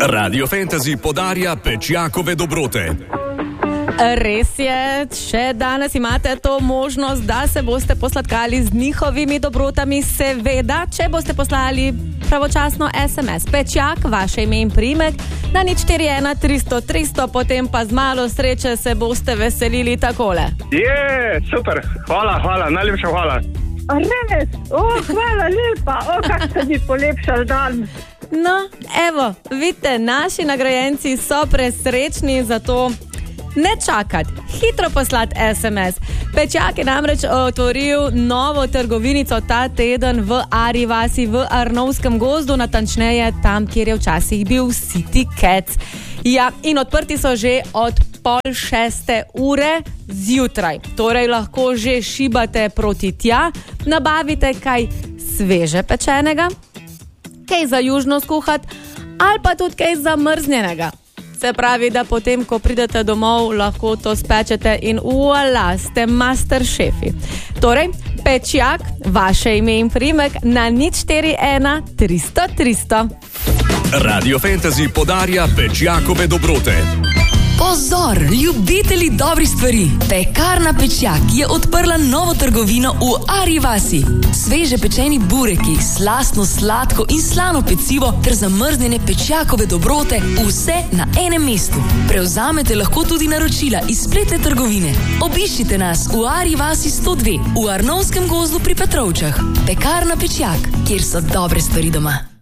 Radio Fantasy podarja Pečjakove dobrote. Res je, še danes imate to možnost, da se boste posladkali z njihovimi dobrotami, seveda, če boste poslali pravočasno SMS. Pečjak, vaše ime in priimek na 041 300 300, potem pa z malo sreče se boste veselili takole. Super, hvala, najlepša hvala. Res, hvala lepa, kak ste mi polepšali dan. No, evo, vidite, naši nagrajenci so presrečni, zato ne čakati, hitro poslati SMS. Pečjak je namreč otvoril novo trgovinico ta teden v Arji vasi v Arnovskem gozdu, natančneje tam, kjer je včasih bil City Cats. Ja, in odprti so že od 5:30 zjutraj. Torej lahko že šibate proti tja, nabavite kaj sveže pečenega, kaj za južno skuhati ali pa tudi kaj zamrznjenega. Se pravi, da potem, ko pridete domov, lahko to spečete in voilà, ste master šefi. Torej, Pečjak, vaše ime in priimek na 041 300 300. Radio Fantasy podarja Pečjakove dobrote. Pozor, ljubitelji dobrih stvari! Pekarna Pečjak je odprla novo trgovino v Arji vasi. Sveže pečeni bureki, slastno sladko in slano pecivo ter zamrznjene Pečjakove dobrote, vse na enem mestu. Prevzamete lahko tudi naročila iz spletne trgovine. Obiščite nas v Arji vasi 102 v Arnovskem gozdu pri Petrovčah. Pekarna Pečjak, kjer so dobre stvari doma.